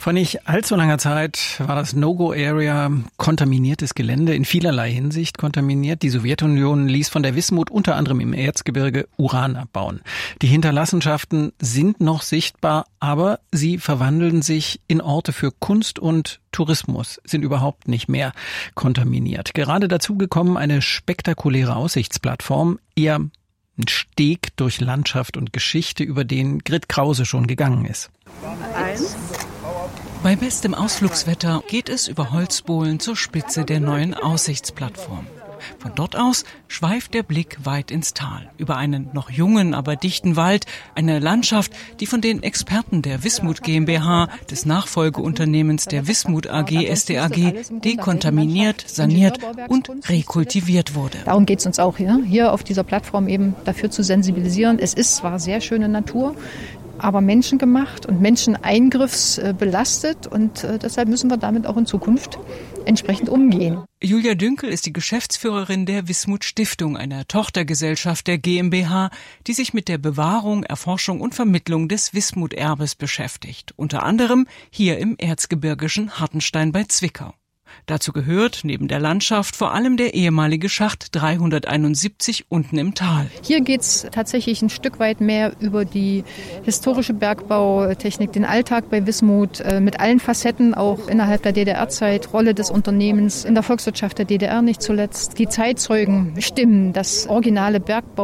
Vor nicht allzu langer Zeit war das No-Go-Area kontaminiertes Gelände, in vielerlei Hinsicht kontaminiert. Die Sowjetunion ließ von der Wismut unter anderem im Erzgebirge Uran abbauen. Die Hinterlassenschaften sind noch sichtbar, aber sie verwandeln sich in Orte für Kunst und Tourismus, sind überhaupt nicht mehr kontaminiert. Gerade dazu gekommen eine spektakuläre Aussichtsplattform, eher ein Steg durch Landschaft und Geschichte, über den Grit Krause schon gegangen ist. Bei bestem Ausflugswetter geht es über Holzbohlen zur Spitze der neuen Aussichtsplattform. Von dort aus schweift der Blick weit ins Tal, über einen noch jungen, aber dichten Wald, eine Landschaft, die von den Experten der Wismut GmbH, des Nachfolgeunternehmens der Wismut AG SDAG, dekontaminiert, saniert und rekultiviert wurde. Darum geht es uns auch hier auf dieser Plattform eben dafür zu sensibilisieren. Es ist zwar sehr schöne Natur, aber menschengemacht und menscheneingriffsbelastet und deshalb müssen wir damit auch in Zukunft entsprechend umgehen. Julia Dünkel ist die Geschäftsführerin der Wismut Stiftung, einer Tochtergesellschaft der GmbH, die sich mit der Bewahrung, Erforschung und Vermittlung des Wismut-Erbes beschäftigt. Unter anderem hier im erzgebirgischen Hartenstein bei Zwickau. Dazu gehört neben der Landschaft vor allem der ehemalige Schacht 371 unten im Tal. Hier geht's tatsächlich ein Stück weit mehr über die historische Bergbautechnik, den Alltag bei Wismut mit allen Facetten, auch innerhalb der DDR-Zeit, Rolle des Unternehmens in der Volkswirtschaft der DDR nicht zuletzt, die Zeitzeugen stimmen, das originale Bergbau